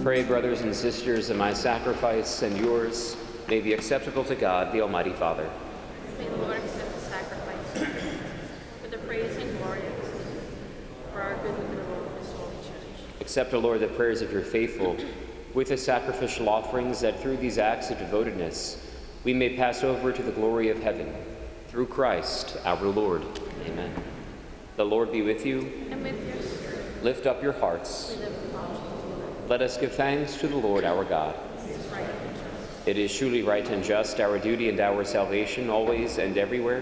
pray, brothers and sisters, that my sacrifice and yours may be acceptable to God, the Almighty Father. May the Lord accept the sacrifice for the praise and glory of his name, for our good and the rule of his holy church. Accept, O Lord, the prayers of your faithful with the sacrificial offerings, that through these acts of devotedness we may pass over to the glory of heaven. Through Christ our Lord. Amen. The Lord be with you. And with your spirit. Lift up your hearts. We live in the Let us give thanks to the Lord our God. It is right and just. It is truly right and just, our duty and our salvation, always and everywhere,